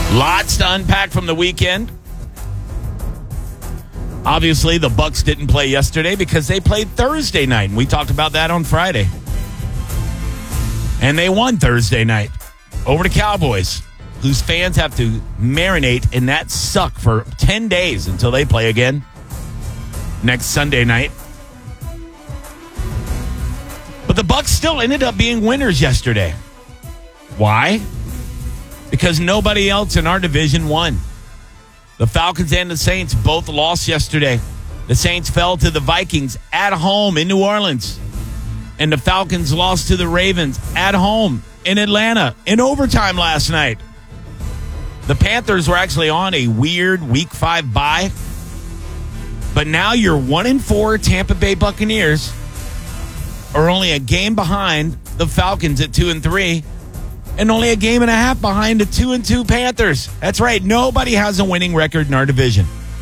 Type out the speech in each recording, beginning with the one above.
Lots to unpack from the weekend. Obviously, the Bucs didn't play yesterday because they played Thursday night, and we talked about that on Friday. And they won Thursday night over the Cowboys, whose fans have to marinate in that suck for 10 days until they play again next Sunday night. But the Bucs still ended up being winners yesterday. Why? Because nobody else in our division won. The Falcons and the Saints both lost yesterday. The Saints fell to the Vikings at home in New Orleans. And the Falcons lost to the Ravens at home in Atlanta in overtime last night. The Panthers were actually on a weird Week 5 bye. But now your 1-4 Tampa Bay Buccaneers are only a game behind the Falcons at 2-3. And only a game and a half behind the 2-2 Panthers. That's right. Nobody has a winning record in our division.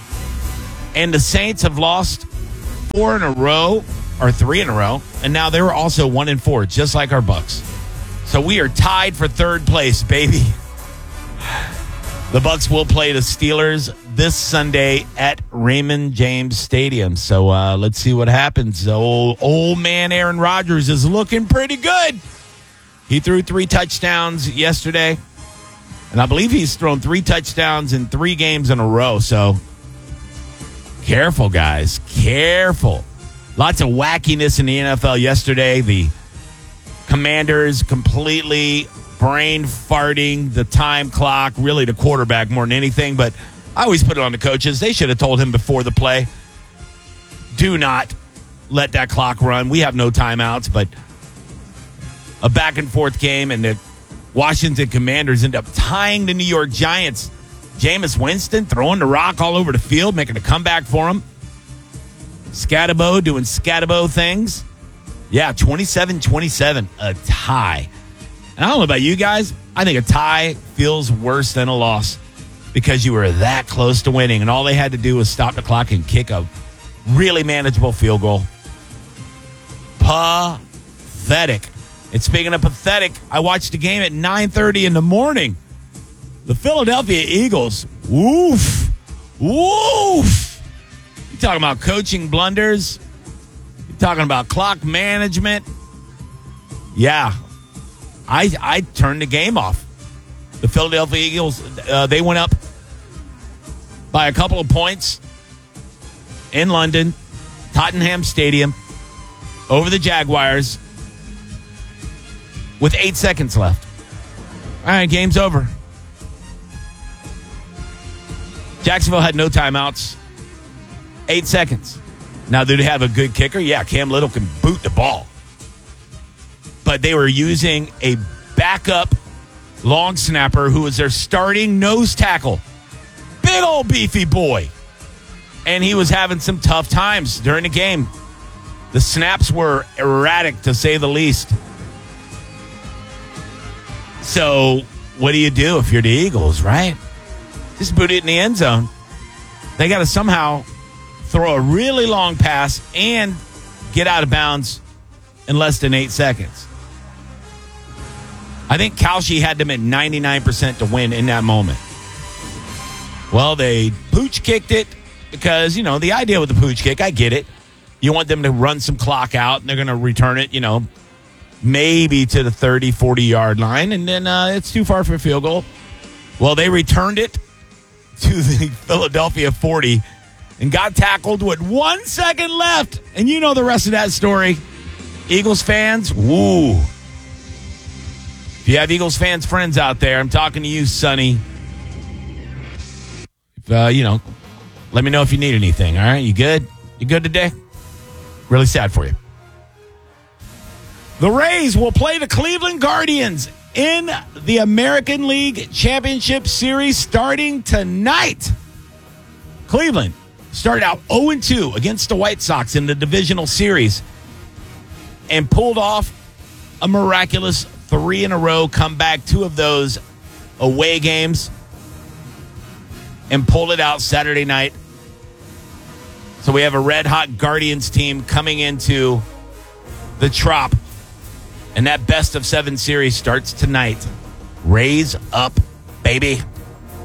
And the Saints have lost 4 in a row, or 3 in a row. And now they're also 1-4, just like our Bucs. So we are tied for third place, baby. The Bucs will play the Steelers this Sunday at Raymond James Stadium. So let's see what happens. Old man Aaron Rodgers is looking pretty good. He threw 3 touchdowns yesterday, and I believe he's thrown 3 touchdowns in 3 games in a row. So careful, guys. Careful. Lots of wackiness in the NFL yesterday. The Commanders completely brain farting the time clock, really the quarterback more than anything. But I always put it on the coaches. They should have told him before the play, do not let that clock run. We have no timeouts, but a back-and-forth game, and the Washington Commanders end up tying the New York Giants. Jameis Winston throwing the rock all over the field, making a comeback for him. Scatabo doing Scatabo things. Yeah, 27-27, a tie. And I don't know about you guys. I think a tie feels worse than a loss because you were that close to winning, and all they had to do was stop the clock and kick a really manageable field goal. Pathetic. And speaking of pathetic, I watched the game at 9:30 in the morning. The Philadelphia Eagles, woof. You talking about coaching blunders? You talking about clock management? Yeah, I turned the game off. The Philadelphia Eagles, they went up by a couple of points in London, Tottenham Stadium, over the Jaguars, with 8 seconds left. All right, game's over. Jacksonville had no timeouts. 8 seconds. Now, do they have a good kicker? Yeah, Cam Little can boot the ball. But they were using a backup long snapper who was their starting nose tackle. Big old beefy boy. And he was having some tough times during the game. The snaps were erratic, to say the least. So, what do you do if you're the Eagles, right? Just boot it in the end zone. They got to somehow throw a really long pass and get out of bounds in less than 8 seconds. I think Kalshi had them at 99% to win in that moment. Well, they pooch kicked it because, the idea with the pooch kick, I get it. You want them to run some clock out, and they're going to return it, maybe to the 30, 40-yard line, and then it's too far for a field goal. Well, they returned it to the Philadelphia 40 and got tackled with 1 second left. And you know the rest of that story. Eagles fans, woo. If you have Eagles fans friends out there, I'm talking to you, Sonny. Let me know if you need anything, all right? You good? You good today? Really sad for you. The Rays will play the Cleveland Guardians in the American League Championship Series starting tonight. Cleveland started out 0-2 against the White Sox in the divisional series and pulled off a miraculous 3 in a row comeback, 2 of those away games, and pulled it out Saturday night. So we have a red-hot Guardians team coming into the Trop. And that best-of-7 series starts tonight. Rays up, baby.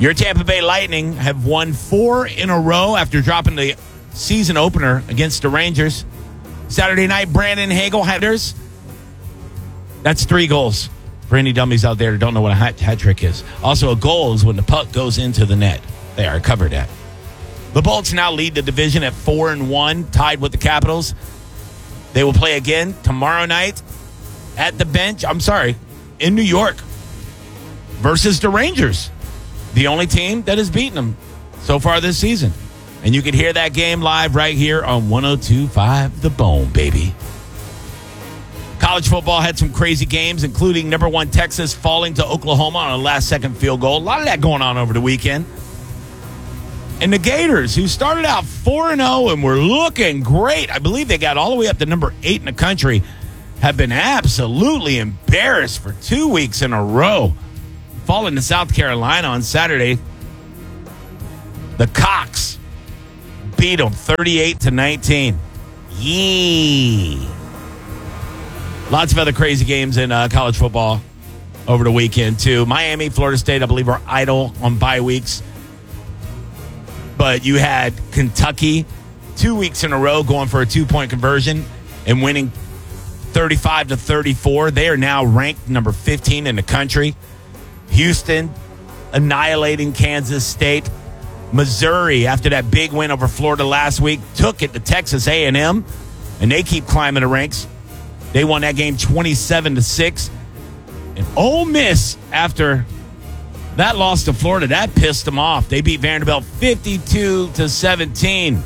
Your Tampa Bay Lightning have won 4 in a row after dropping the season opener against the Rangers. Saturday night, Brandon Hagel headers. That's 3 goals for any dummies out there that don't know what a hat trick is. Also, a goal is when the puck goes into the net. They are covered at. The Bolts now lead the division at 4-1, tied with the Capitals. They will play again tomorrow night at the bench. In New York versus the Rangers, the only team that has beaten them so far this season. And you can hear that game live right here on 102.5 The Bone, baby. College football had some crazy games, including number 1 Texas falling to Oklahoma on a last-second field goal. A lot of that going on over the weekend. And the Gators, who started out 4-0 and were looking great, I believe they got all the way up to number 8 in the country, have been absolutely embarrassed for 2 weeks in a row. Falling to South Carolina on Saturday. The Cox beat them 38-19. Yee. Lots of other crazy games in college football over the weekend, too. Miami, Florida State, I believe, are idle on bye weeks. But you had Kentucky 2 weeks in a row going for a 2-point conversion and winning 35-34. They are now ranked number 15 in the country. Houston annihilating Kansas State. Missouri, after that big win over Florida last week, took it to Texas A&M, and they keep climbing the ranks. They won that game 27-6. And Ole Miss, after that loss to Florida, that pissed them off. They beat Vanderbilt 52-17.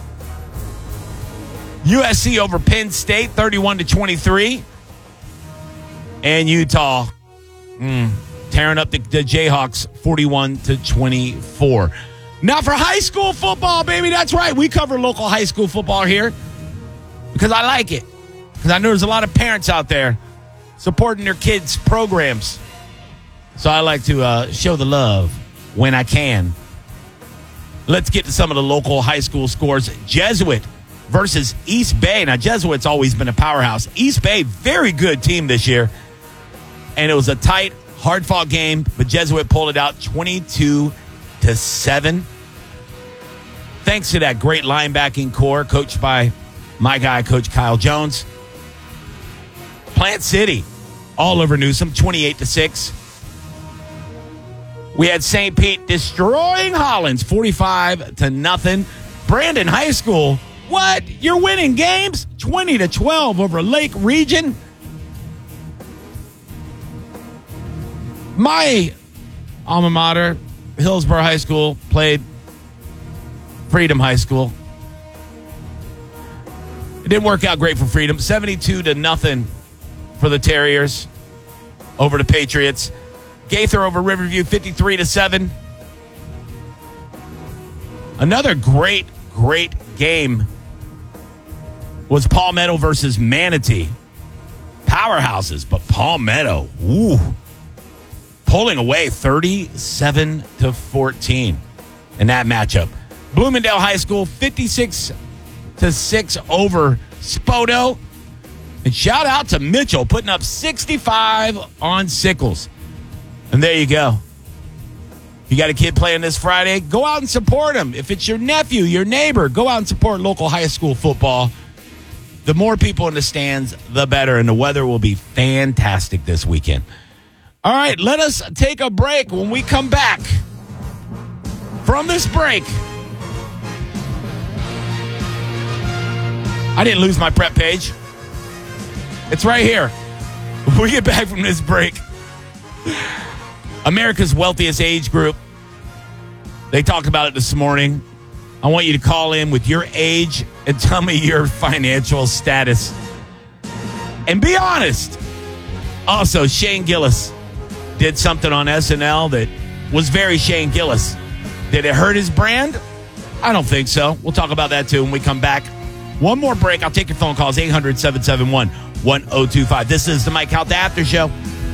USC over Penn State 31-23. And Utah tearing up the Jayhawks 41-24. Now for high school football, baby, that's right. We cover local high school football here because I like it. Because I know there's a lot of parents out there supporting their kids' programs. So I like to show the love when I can. Let's get to some of the local high school scores. Jesuit versus East Bay. Now, Jesuit's always been a powerhouse. East Bay, very good team this year. And it was a tight, hard-fought game, but Jesuit pulled it out 22-7. Thanks to that great linebacking core coached by my guy, Coach Kyle Jones. Plant City, all over Newsom, 28-6. We had St. Pete destroying Hollins, 45-0. Brandon High School, what? You're winning games? 20-12 over Lake Region. My alma mater, Hillsborough High School, played Freedom High School. It didn't work out great for Freedom. 72-0 for the Terriers over the Patriots. Gaither over Riverview, 53-7. Another great game was Palmetto versus Manatee. Powerhouses, but Palmetto, pulling away 37-14 in that matchup. Bloomingdale High School, 56-6 over Spoto. And shout out to Mitchell, putting up 65 on Sickles. And there you go. You got a kid playing this Friday, go out and support him. If it's your nephew, your neighbor, go out and support local high school football. The more people in the stands, the better. And the weather will be fantastic this weekend. All right, let us take a break. When we come back from this break, I didn't lose my prep page. It's right here. When we get back from this break, America's wealthiest age group. They talked about it this morning. I want you to call in with your age and tell me your financial status. And be honest. Also, Shane Gillis did something on SNL that was very Shane Gillis. Did it hurt his brand? I don't think so. We'll talk about that too when we come back. One more break. I'll take your phone calls, 800-771-1025. This is the Mike Calta After Show.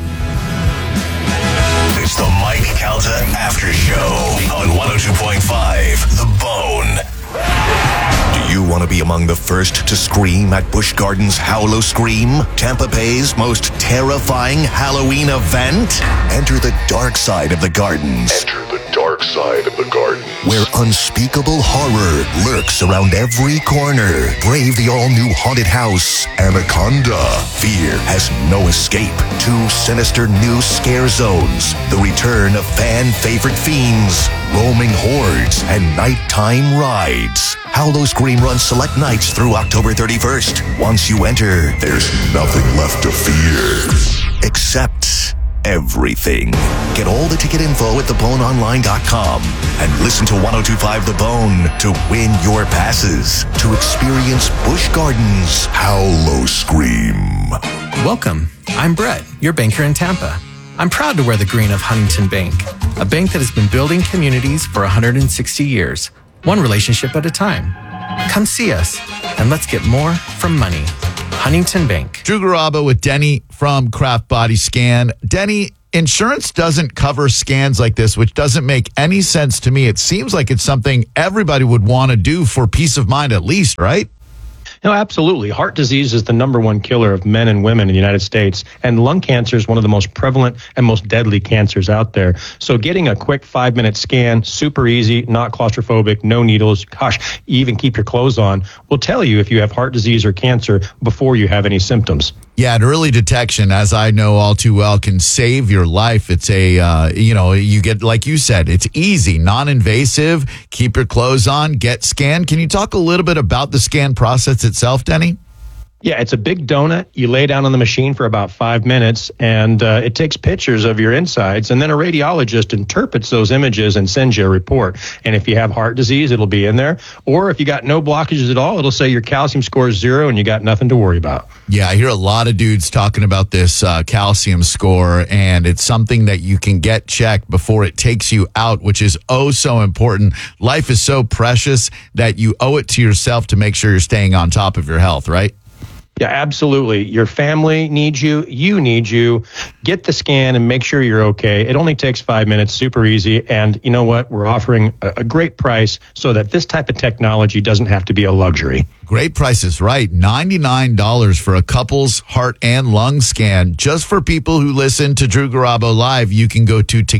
It's the Mike Calta After Show on 102.5 The Bone. Do you want to be among the first to scream at Busch Gardens Howlo Scream, Tampa Bay's most terrifying Halloween event? Enter the dark side of the gardens. Enter the dark side of the garden, where unspeakable horror lurks around every corner. Brave the all-new haunted house, Anaconda. Fear has no escape. 2 sinister new scare zones. The return of fan-favorite fiends, roaming hordes, and nighttime rides. Howlo Scream runs select nights through October 31st. Once you enter, there's nothing left to fear. Except everything. Get all the ticket info at theboneonline.com and listen to 102.5 The Bone to win your passes to experience Busch Gardens Howlo Scream. Welcome. I'm Brett, your banker in Tampa. I'm proud to wear the green of Huntington Bank, a bank that has been building communities for 160 years, one relationship at a time. Come see us, and let's get more from money. Huntington Bank. Drew Garabo with Denny from Craft Body Scan. Denny, insurance doesn't cover scans like this, which doesn't make any sense to me. It seems like it's something everybody would want to do for peace of mind at least, right? No, absolutely. Heart disease is the #1 killer of men and women in the United States, and lung cancer is one of the most prevalent and most deadly cancers out there. So getting a quick 5-minute scan, super easy, not claustrophobic, no needles, gosh, you even keep your clothes on, will tell you if you have heart disease or cancer before you have any symptoms. Yeah, and early detection, as I know all too well, can save your life. It's you get, like you said, it's easy, non-invasive, keep your clothes on, get scanned. Can you talk a little bit about the scan process itself, Denny? Yeah, it's a big donut. You lay down on the machine for about 5 minutes, and it takes pictures of your insides, and then a radiologist interprets those images and sends you a report. And if you have heart disease, it'll be in there. Or if you got no blockages at all, it'll say your calcium score is 0 and you got nothing to worry about. Yeah, I hear a lot of dudes talking about this calcium score, and it's something that you can get checked before it takes you out, which is oh so important. Life is so precious that you owe it to yourself to make sure you're staying on top of your health, right? Yeah, absolutely. Your family needs you. You need you. Get the scan and make sure you're okay. It only takes 5 minutes, super easy. And you know what? We're offering a great price so that this type of technology doesn't have to be a luxury. Great prices, right? $99 for a couple's heart and lung scan. Just for people who listen to Drew Garabo Live, you can go to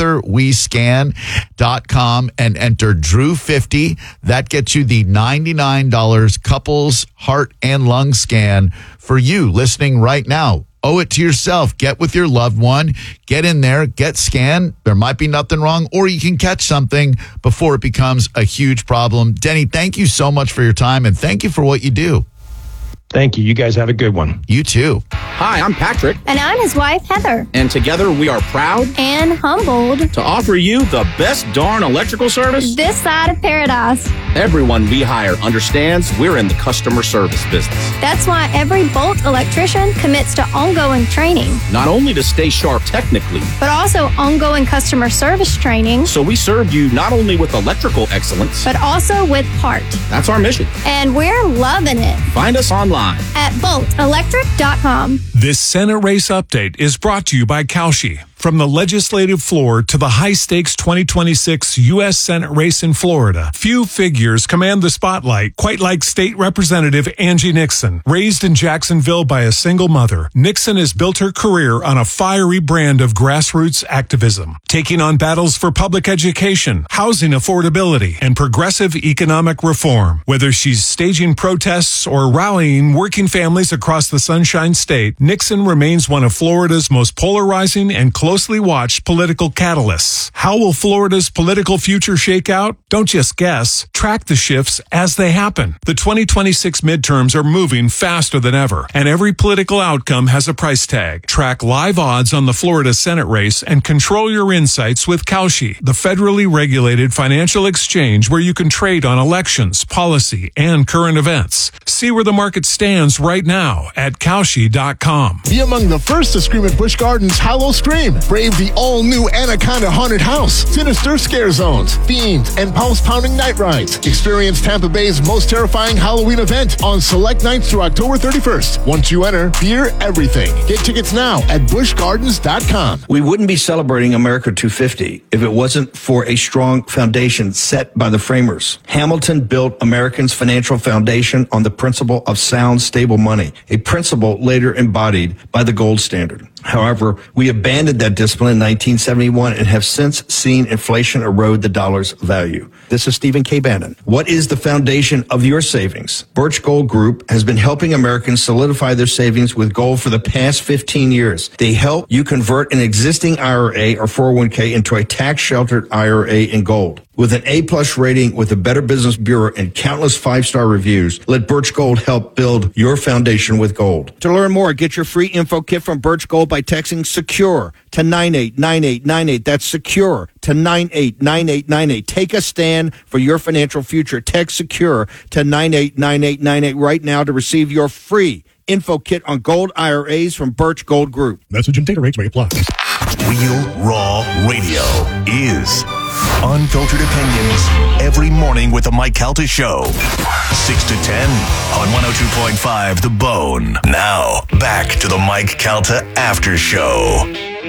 togetherwescan.com and enter Drew50. That gets you the $99 couple's heart and lung scan for you listening right now. Owe it to yourself. Get with your loved one. Get in there. Get scanned. There might be nothing wrong, or you can catch something before it becomes a huge problem. Denny, thank you so much for your time, and thank you for what you do. Thank you. You guys have a good one. You too. Hi, I'm Patrick. And I'm his wife, Heather. And together we are proud and humbled to offer you the best darn electrical service this side of paradise. Everyone we hire understands we're in the customer service business. That's why every Bolt electrician commits to ongoing training. Not only to stay sharp technically, but also ongoing customer service training. So we serve you not only with electrical excellence, but also with heart. That's our mission. And we're loving it. Find us online at boltelectric.com. This Senate race update is brought to you by Kalshi. From the legislative floor to the high-stakes 2026 U.S. Senate race in Florida, few figures command the spotlight, quite like State Representative Angie Nixon. Raised in Jacksonville by a single mother, Nixon has built her career on a fiery brand of grassroots activism, taking on battles for public education, housing affordability, and progressive economic reform. Whether she's staging protests or rallying working families across the Sunshine State, Nixon remains one of Florida's most polarizing and closely watched political catalysts. How will Florida's political future shake out? Don't just guess. Track the shifts as they happen. The 2026 midterms are moving faster than ever, and every political outcome has a price tag. Track live odds on the Florida Senate race and control your insights with Kalshi, the federally regulated financial exchange where you can trade on elections, policy, and current events. See where the market stands right now at Kalshi.com. Be among the first to scream at Busch Gardens Howlo Scream, Brave the all-new Anaconda Haunted House, sinister scare zones, fiends, and pulse-pounding night rides. Experience Tampa Bay's most terrifying Halloween event on select nights through October 31st. Once you enter, fear everything. Get tickets now at buschgardens.com. We wouldn't be celebrating America 250 if it wasn't for a strong foundation set by the framers. Hamilton built Americans' financial foundation on the principle of sound, stable money, a principle later embodied by the gold standard. However, we abandoned that discipline in 1971 and have since seen inflation erode the dollar's value. This is Stephen K. Bannon. What is the foundation of your savings? Birch Gold Group has been helping Americans solidify their savings with gold for the past 15 years. They help you convert an existing IRA or 401k into a tax-sheltered IRA in gold. With an A-plus rating with the Better Business Bureau and countless 5-star reviews, let Birch Gold help build your foundation with gold. To learn more, get your free info kit from Birch Gold by texting SECURE to 989898. That's SECURE to 989898. Take a stand for your financial future. Text SECURE to 989898 right now to receive your free info kit on gold IRAs from Birch Gold Group. Message and data rates may apply. Real Raw Radio is unfiltered opinions every morning with the Mike Calta Show. 6 to 10 on 102.5 The Bone. Now, back to the Mike Calta After Show.